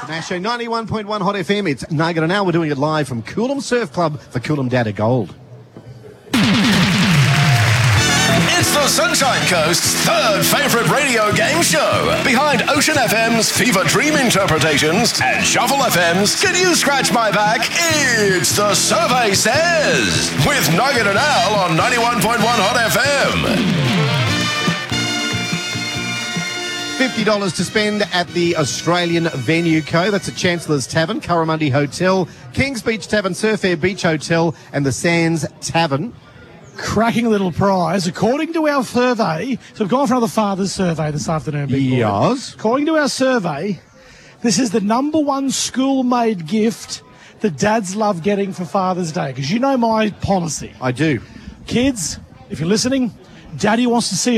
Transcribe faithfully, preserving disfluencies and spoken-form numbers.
Masho ninety-one point one Hot F M. It's Nugget and Al. We're doing it live from Coolum Surf Club for Coolum Data Gold. It's the Sunshine Coast's third favourite radio game show, behind Ocean F M's Fever Dream Interpretations and Shuffle F M's Can You Scratch My Back? It's The Survey Says, with Nugget and Al on ninety-one point one Hot F M. fifty dollars to spend at the Australian Venue Co. That's at Chancellor's Tavern, Curramundi Hotel, Kings Beach Tavern, Surf Air Beach Hotel and the Sands Tavern. Cracking little prize. According to our survey, so we've gone for another father's survey this afternoon, Big Boy. Yes. According to our survey, this is the number one school-made gift that dads love getting for Father's Day. Because you know my policy. I do. Kids, if you're listening, Daddy wants to see